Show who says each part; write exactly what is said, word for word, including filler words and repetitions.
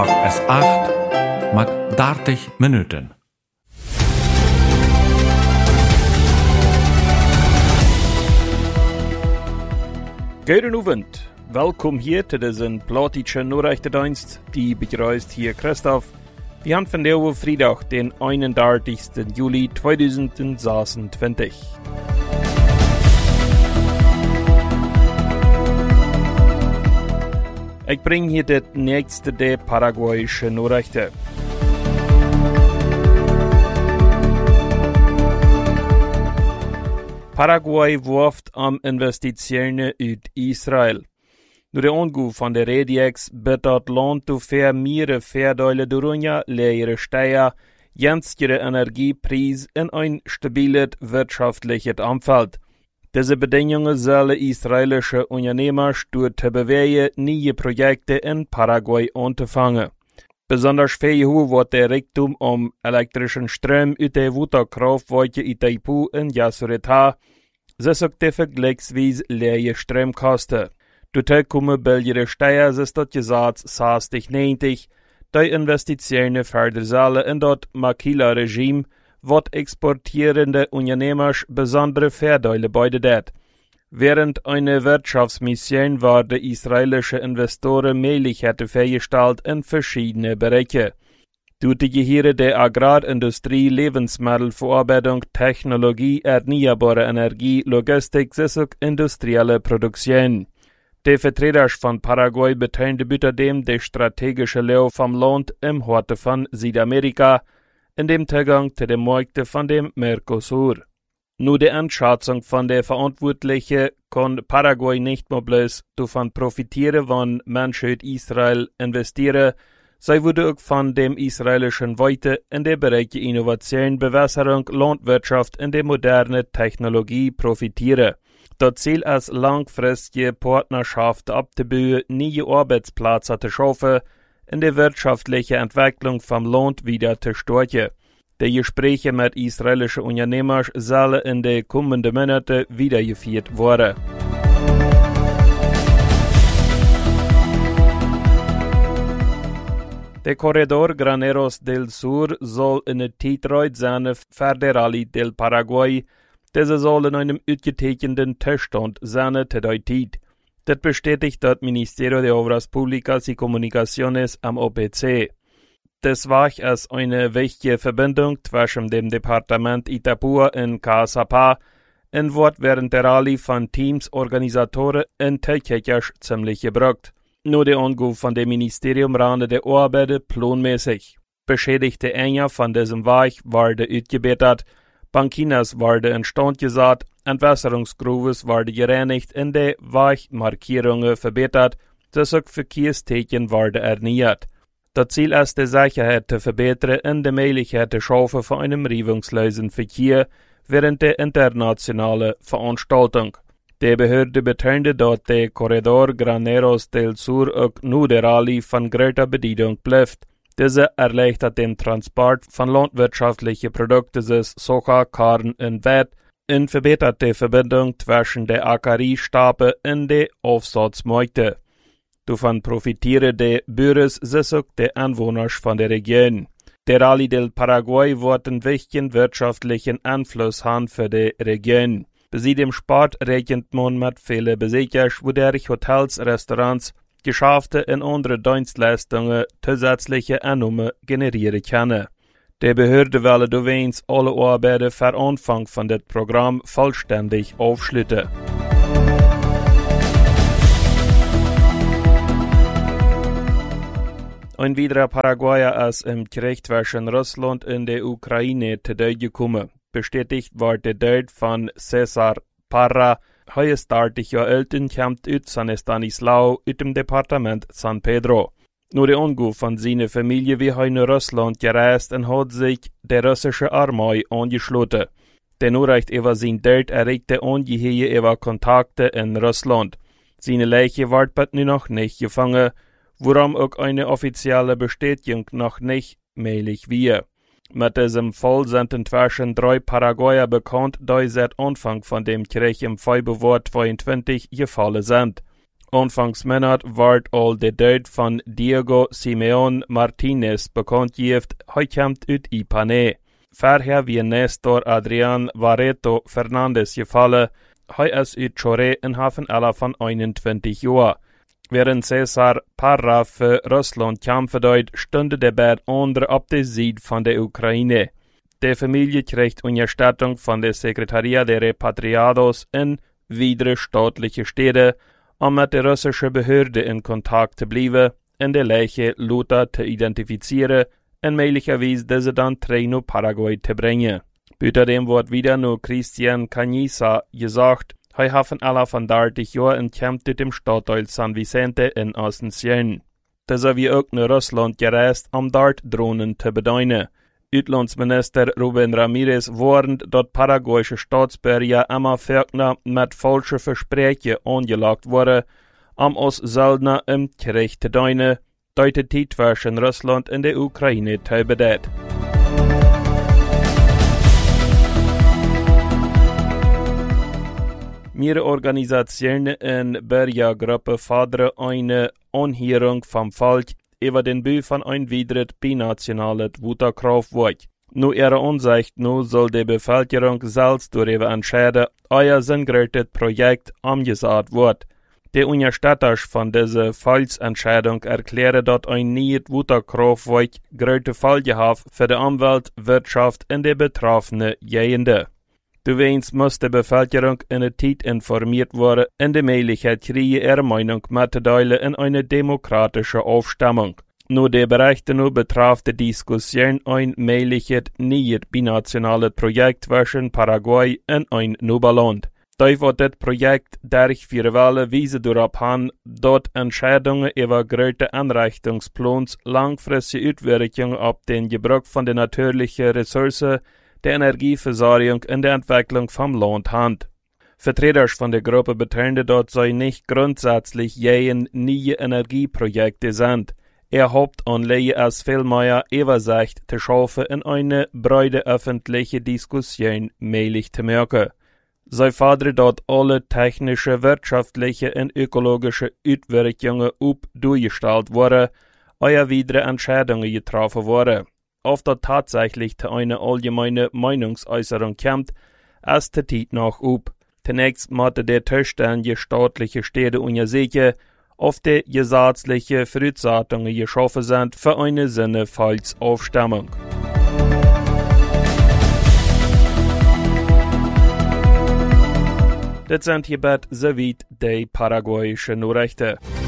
Speaker 1: Es acht met dertig minuten.
Speaker 2: Goedenavond. Welkom hier te deze Platische Nachrichtendienst. Die begrüßt hier Christoph. Wir haben von der Freitag, den einunddreißigsten Juli zweitausendsechsundzwanzig. Ich bringe hier das nächste der paraguayischen Nachrichten. Paraguay wirft am Investitionen uit Israel. Door de ongoed van de Rediex biedt dat land te veel meer voordelen door leere steuer, günstigere Energiepreis en een stabiles wirtschaftliches Umfeld. Diese Bedingungen sollen israelische Unternehmer dazu bewegen, neue Projekte in Paraguay anzufangen. Besonders viel wird der Reichtum um elektrischen Strom aus der Wasserkraftwerke Itaipu in Yacyretá, das auch die vergleichsweise leere Stromkosten. Dazu kommen billigere Steuern, ist das Gesetz zwanzig neunzig, die Investitionen fördern sollen in das Maquila-Regime, was exportierende Unternehmer besondere Vorteile bietet. Während einer Wirtschaftsmission werden israelische Investoren Möglichkeiten freigestellt in verschiedene Bereiche. Durch die Gehirne der Agrarindustrie, Lebensmittelverarbeitung, Technologie, erneuerbare Energie, Logistik, sowie industrielle Produktion. Die Vertreter von Paraguay betonten außerdem den strategischen Lauf vom Land im Horte von Südamerika, in dem Zugang zu den Märkten von dem Mercosur. Nur die Einschätzung von der Verantwortlichen kann Paraguay nicht mehr bloß davon profitieren, wenn Menschen in Israel investieren, sie würde auch von dem israelischen Weite in den Bereichen Innovation, Bewässerung, Landwirtschaft und der moderne Technologie profitieren. Das Ziel ist, langfristige Partnerschaften abzubauen, neue Arbeitsplätze zu schaffen, in der wirtschaftlichen Entwicklung vom Land wieder zu stärken. Die Gespräche mit israelischen Unternehmern sollen in den kommenden Monaten weitergeführt werden. Der Corredor Graneros del Sur soll in der Titreit sein für die Rallye del Paraguay. Diese soll in einem ausgezeichneten Zustand sein zu der Zeit. Das bestätigt das Ministerio de Obras Públicas y Comunicaciones am O P C. Das Werk ist eine wichtige Verbindung zwischen dem Departement Itapúa in Caazapá und wird während der Rallye von Teams, Organisatoren und Technikers ziemlich gebraucht. Nur der Anruf von dem Ministerium rande der Arbeiten planmäßig. Beschädigte Enger von diesem Werk werden ausgebessert, Bankinas werden instand gesetzt, Entwässerungsgruben werden gereinigt und die Weichmarkierungen verbessert, das auch Verkehrstecken werden erneuert. Das Ziel ist, die Sicherheit zu verbessern und die Möglichkeit zu schaffen für einen reibungslosen Verkehr während der internationalen Veranstaltung. Die Behörde betonte, dass der Corredor Graneros del Sur auch nur der Rallye von großer Bedeutung bleibt. Diese erleichtert den Transport von landwirtschaftlichen Produkten, Soja, Korn und Wett, und verbessert die Verbindung zwischen der Ackerie-Stape und den Aufsatzmärkten. Davon profitieren die Bürger, sowie die Anwohner von der Region. Der Rallye del Paraguay wird einen wichtigen wirtschaftlichen Einfluss haben für die Region. Bei dem Sport rechnet man mit vielen Besuchern, wodurch Hotels, Restaurants, Geschäfte und andere Dienstleistungen zusätzliche Einnahmen generieren können. Die Behörde will übrigens alle Arbeiten für Anfang von dem Programm vollständig aufschließen. Ein weiterer Paraguayer ist im Krieg zwischen Russland und der Ukraine zu Tode gekommen. Bestätigt wurde der Tod von César Parra, dreißig Jahre alt und kommt aus San Stanislao aus dem Departement San Pedro. Nur der Anruf von seiner Familie wie er in Russland gereist und hat sich der russischen Armee angeschlossen. Der Nachricht über sein Tod erregte Ungeheuer über Kontakte in Russland. Seine Leiche wird nur noch nicht gefangen, worum auch eine offizielle Bestätigung noch nicht möglich war. Mit diesem Fall sind inzwischen drei Paraguayer bekannt, die seit Anfang von dem Krieg im Februar zweiundzwanzig gefallen sind. Anfangs Monat ward all de Död von Diego Simeon Martinez bekannt gift, hij komt uit Ipané. Vorher wie Nestor Adrian Barreto Fernandez gefallen, hij is uit Choré in Hafen Ella von einundzwanzig Jahren. Während Cesar Parra für Russland kämpfen deut, stünde der beide andere auf der Seite von der Ukraine. Die Familie kriegt Unterstützung von der Secretaría de Repatriados in weitere staatliche Städte, um mit der russischen Behörde in Kontakt zu bleiben, in der Leiche Luther zu identifizieren und möglicherweise diese dann nach Paraguay zu bringen. Außerdem wird wieder nur Christian Cañiza gesagt, hij hat alle von dertig Jahren entkämpft in dem Stadtteil San Vicente in Asunción. Das ist wie auch nach Russland gereist, um dort Drohnen zu bedeuten. Uitlandsminister Rubén Ramírez warnt, dat paraguayische Staatsbürger immer Völker mit falschen Versprechen angelagt wurden, um uns seltener im Krieg zu deuten, dat die Zeit zwischen Russland und der Ukraine zu bedeutet. Meine Organisation in Bürgergruppe fordern eine Anhörung vom Volk über den Bau von ein weiteres binationales Wasserkraftwerk. Nur ihrer Ansicht nach soll die Bevölkerung selbst darüber entscheiden, euer sinngerechtes Projekt umgesetzt wird. Die Unterstützer von dieser Volksentscheidung erklären, dass ein neues Wasserkraftwerk große Folgen hat für die Umwelt, Wirtschaft und die betroffenen Gegenden. Zuweilen muss die Bevölkerung in der Zeit informiert werden und die Möglichkeit kriegen, ihre Meinung mitzuteilen in eine demokratische Aufstimmung. Nur der Berichte nur betraf die Diskussion ein mögliches neues binationales Projekt zwischen Paraguay und ein Nuberland. Da wird das Projekt durch vier Wahlen Weise darauf an, dort Entscheidungen über große Anrichtungsplans langfristige Auswirkungen auf den Gebrauch von den natürlichen Ressourcen, der Energieversorgung und der Entwicklung vom Land hand. Vertreter von der Gruppe betonten, dort sei nicht grundsätzlich gegen neue Energieprojekte sind. Er hofft anlege als viel mehr Übersicht zu schaffen in eine breite öffentliche Diskussion möglich zu machen. Sie fordern dort alle technische, wirtschaftliche und ökologische Auswirkungen up durchgestellt worden, eure weitere Entscheidungen getroffen wurden. Auf der tatsächlich zu einer allgemeinen Meinungsäußerung kommt, ist die Zeit noch up. Zunächst musste der zuständige staatliche Städte untersuchen, ob die gesetzliche Voraussetzungen geschaffen sind für eine sinnvolle Aufstimmung. Das sind hierbei soweit die paraguayischen Nachrichten.